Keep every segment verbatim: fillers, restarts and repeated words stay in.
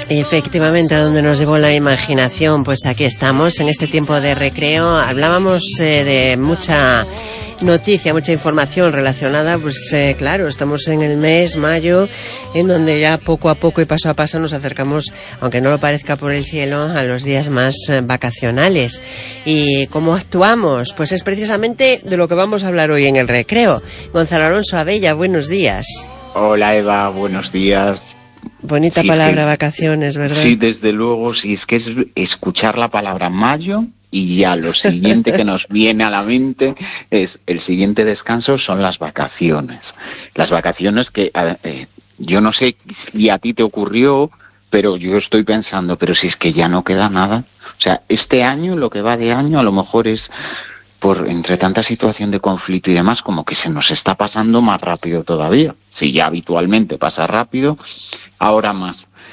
Efectivamente, a donde nos llevó la imaginación, pues aquí estamos, en este tiempo de recreo. Hablábamos eh, de mucha noticia, mucha información relacionada, pues eh, claro, estamos en el mes mayo, en donde ya poco a poco y paso a paso nos acercamos, aunque no lo parezca por el cielo, a los días más eh, vacacionales. ¿Y cómo actuamos? Pues es precisamente de lo que vamos a hablar hoy en el recreo. Gonzalo Alonso Abella, buenos días. Hola Eva, buenos días. Bonita sí, palabra, sí, vacaciones, ¿verdad? Sí, desde luego, sí, es que es escuchar la palabra mayo y ya lo siguiente que nos viene a la mente es el siguiente descanso son las vacaciones. Las vacaciones que eh, yo no sé si a ti te ocurrió, pero yo estoy pensando, pero si es que ya no queda nada. O sea, este año, lo que va de año, a lo mejor es por entre tanta situación de conflicto y demás, como que se nos está pasando más rápido todavía. Si ya habitualmente pasa rápido, ahora más.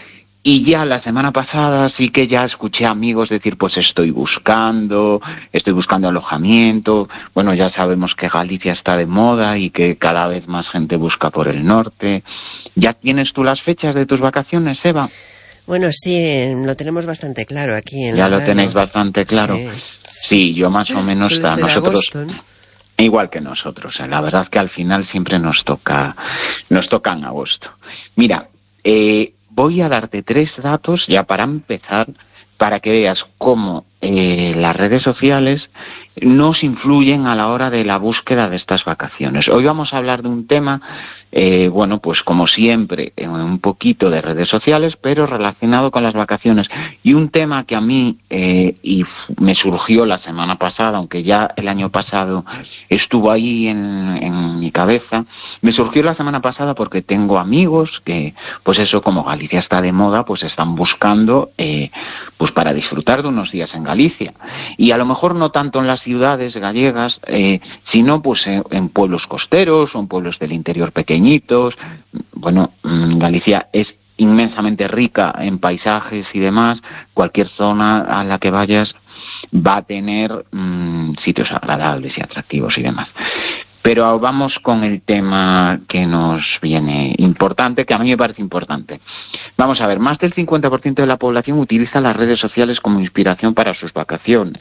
Y ya la semana pasada sí que ya escuché a amigos decir, pues estoy buscando, estoy buscando alojamiento. Bueno, ya sabemos que Galicia está de moda y que cada vez más gente busca por el norte. ¿Ya tienes tú las fechas de tus vacaciones, Eva? Bueno, sí, lo tenemos bastante claro aquí en Ya la lo radio. tenéis bastante claro. Sí, sí yo más o menos Suele a ser nosotros agosto, ¿no? Igual que nosotros. La verdad que al final siempre nos toca nos toca en agosto. Mira, eh, voy a darte tres datos ya para empezar, para que veas cómo eh, las redes sociales nos influyen a la hora de la búsqueda de estas vacaciones. Hoy vamos a hablar de un tema, eh, bueno, pues como siempre, eh, un poquito de redes sociales, pero relacionado con las vacaciones. Y un tema que a mí eh, y me surgió la semana pasada, aunque ya el año pasado estuvo ahí en, en mi cabeza, me surgió la semana pasada porque tengo amigos que, pues eso, como Galicia está de moda, pues están buscando, eh, pues para disfrutar de unos días en Galicia. Y a lo mejor no tanto en las ciudades gallegas, eh, sino pues en, en pueblos costeros o en pueblos del interior pequeñitos. Bueno, Galicia es inmensamente rica en paisajes y demás. Cualquier zona a la que vayas va a tener mmm, sitios agradables y atractivos y demás. Pero vamos con el tema que nos viene importante, que a mí me parece importante. Vamos a ver, más del cincuenta por ciento de la población utiliza las redes sociales como inspiración para sus vacaciones.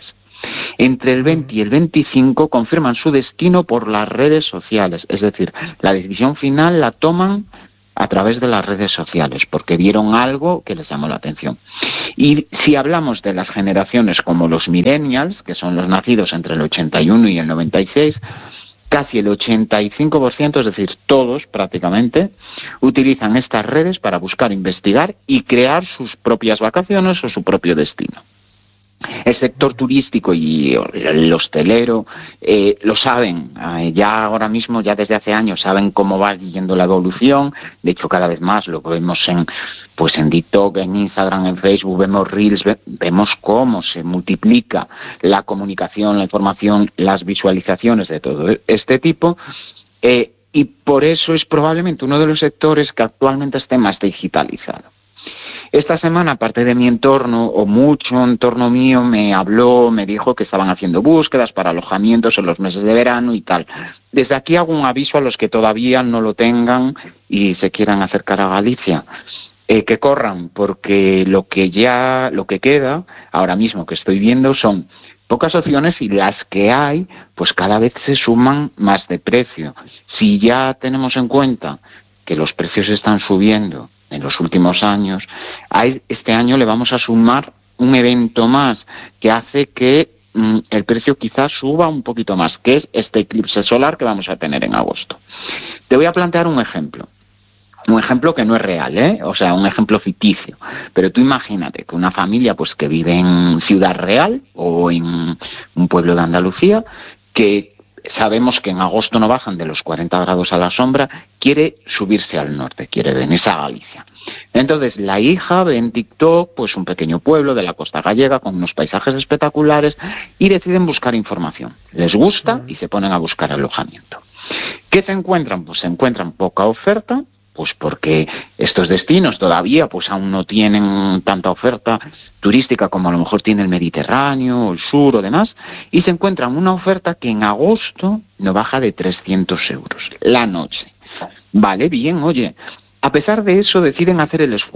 Entre el veinte y el veinticinco confirman su destino por las redes sociales, es decir, la decisión final la toman a través de las redes sociales, porque vieron algo que les llamó la atención. Y si hablamos de las generaciones como los millennials, que son los nacidos entre el ochenta y uno y el noventa y seis, casi el ochenta y cinco por ciento, es decir, todos prácticamente, utilizan estas redes para buscar, investigar y crear sus propias vacaciones o su propio destino. El sector turístico y el hostelero eh, lo saben, eh, ya ahora mismo, ya desde hace años, saben cómo va yendo la evolución. De hecho, cada vez más lo vemos en, pues en TikTok, en Instagram, en Facebook, vemos Reels, ve, vemos cómo se multiplica la comunicación, la información, las visualizaciones de todo este tipo. Eh, y por eso es probablemente uno de los sectores que actualmente esté más digitalizado. Esta semana, parte de mi entorno, o mucho entorno mío, me habló, me dijo que estaban haciendo búsquedas para alojamientos en los meses de verano y tal. Desde aquí hago un aviso a los que todavía no lo tengan y se quieran acercar a Galicia. Eh, que corran, porque lo que ya, lo que queda, ahora mismo que estoy viendo, son pocas opciones y las que hay, pues cada vez se suman más de precio. Si ya tenemos en cuenta que los precios están subiendo en los últimos años, a este año le vamos a sumar un evento más que hace que mm, el precio quizás suba un poquito más, que es este eclipse solar que vamos a tener en agosto. Te voy a plantear un ejemplo. Un ejemplo que no es real, ¿eh? O sea, un ejemplo ficticio. Pero tú imagínate que una familia pues que vive en Ciudad Real o en un pueblo de Andalucía, que sabemos que en agosto no bajan de los cuarenta grados a la sombra, quiere subirse al norte, quiere venirse a Galicia. Entonces la hija ve en TikTok pues un pequeño pueblo de la costa gallega con unos paisajes espectaculares y deciden buscar información. Les gusta y se ponen a buscar alojamiento. ¿Qué se encuentran? Pues se encuentran poca oferta, pues porque estos destinos todavía pues aún no tienen tanta oferta turística como a lo mejor tiene el Mediterráneo, el sur o demás, y se encuentran una oferta que en agosto no baja de trescientos euros la noche. Vale, bien, oye, a pesar de eso deciden hacer el esfuerzo.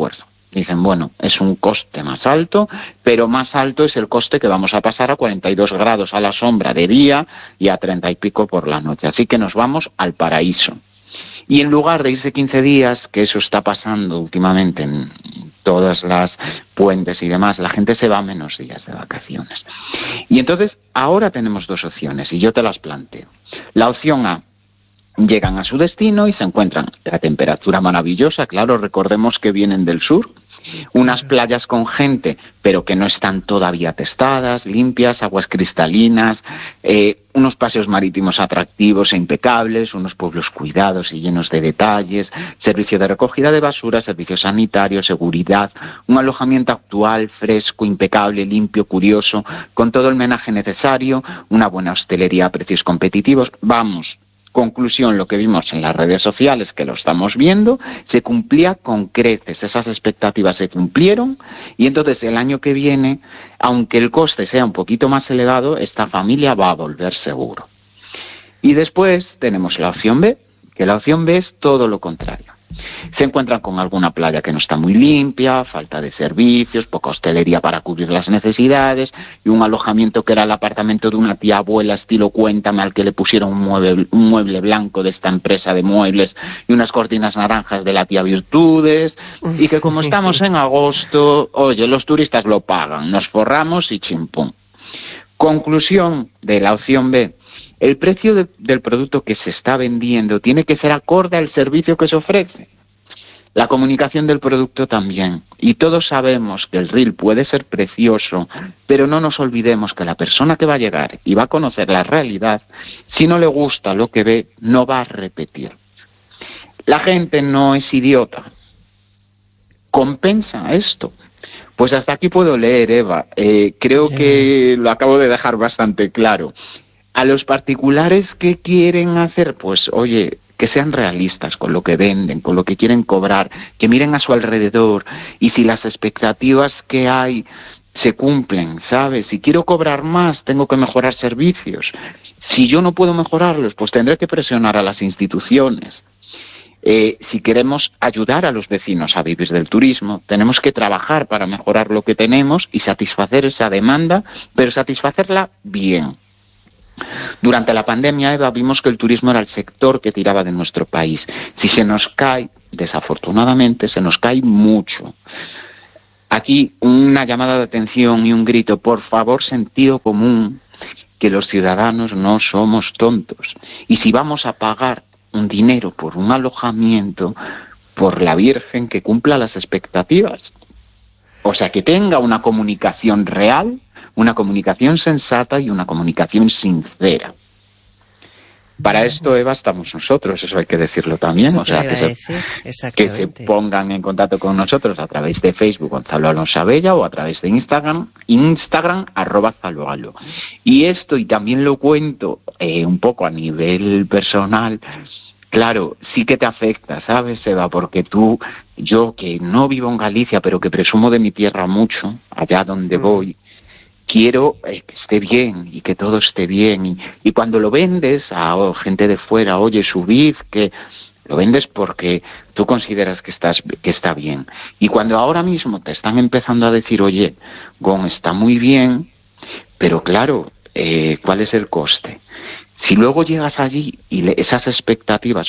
Dicen, bueno, es un coste más alto, pero más alto es el coste que vamos a pasar a cuarenta y dos grados a la sombra de día y a treinta y pico por la noche. Así que nos vamos al paraíso. Y en lugar de irse quince días, que eso está pasando últimamente en todas las puentes y demás, la gente se va menos días de vacaciones. Y entonces, ahora tenemos dos opciones, y yo te las planteo. La opción A: llegan a su destino y se encuentran la temperatura maravillosa, claro, recordemos que vienen del sur, unas playas con gente, pero que no están todavía testadas, limpias, aguas cristalinas, eh, unos paseos marítimos atractivos e impecables, unos pueblos cuidados y llenos de detalles, servicio de recogida de basura, servicio sanitario, seguridad, un alojamiento actual, fresco, impecable, limpio, curioso, con todo el menaje necesario, una buena hostelería a precios competitivos. Vamos, conclusión, lo que vimos en las redes sociales, que lo estamos viendo, se cumplía con creces, esas expectativas se cumplieron, y entonces el año que viene, aunque el coste sea un poquito más elevado, esta familia va a volver seguro. Y después tenemos la opción B, que la opción B es todo lo contrario. Se encuentran con alguna playa que no está muy limpia, falta de servicios, poca hostelería para cubrir las necesidades, y un alojamiento que era el apartamento de una tía abuela estilo Cuéntame, al que le pusieron un mueble, un mueble blanco de esta empresa de muebles y unas cortinas naranjas de la tía Virtudes, y que como estamos en agosto, oye, los turistas lo pagan, nos forramos y chimpún. Conclusión de la opción B: el precio de, del producto que se está vendiendo tiene que ser acorde al servicio que se ofrece. La comunicación del producto también. Y todos sabemos que el reel puede ser precioso, pero no nos olvidemos que la persona que va a llegar y va a conocer la realidad, si no le gusta lo que ve, no va a repetir. La gente no es idiota. ¿Compensa esto? Pues hasta aquí puedo leer, Eva. Eh, creo que lo acabo de dejar bastante claro. A los particulares que quieren hacer, pues oye, que sean realistas con lo que venden, con lo que quieren cobrar, que miren a su alrededor, y si las expectativas que hay se cumplen, ¿sabes? Si quiero cobrar más, tengo que mejorar servicios. Si yo no puedo mejorarlos, pues tendré que presionar a las instituciones. Eh, si queremos ayudar a los vecinos a vivir del turismo, tenemos que trabajar para mejorar lo que tenemos y satisfacer esa demanda, pero satisfacerla bien. Durante la pandemia, Eva, vimos que el turismo era el sector que tiraba de nuestro país. Si se nos cae, desafortunadamente, se nos cae mucho. Aquí una llamada de atención y un grito: por favor, sentido común, que los ciudadanos no somos tontos. Y si vamos a pagar un dinero por un alojamiento, por la Virgen, que cumpla las expectativas. O sea, que tenga una comunicación real, una comunicación sensata y una comunicación sincera. Para esto, Eva, estamos nosotros, eso hay que decirlo también. Eso o sea, que se, que se pongan en contacto con nosotros a través de Facebook, Gonzalo Alonso Abella, o a través de Instagram, Instagram, arroba Zaloalo. Y esto, y también lo cuento eh, un poco a nivel personal, claro, sí que te afecta, ¿sabes, Eva? Porque tú, yo que no vivo en Galicia, pero que presumo de mi tierra mucho, allá donde mm. voy, quiero eh, que esté bien y que todo esté bien. Y, y cuando lo vendes a oh, gente de fuera, oye, subid, que lo vendes porque tú consideras que estás que está bien. Y cuando ahora mismo te están empezando a decir, oye, Gon, está muy bien, pero claro, eh, ¿cuál es el coste? Si luego llegas allí y le, esas expectativas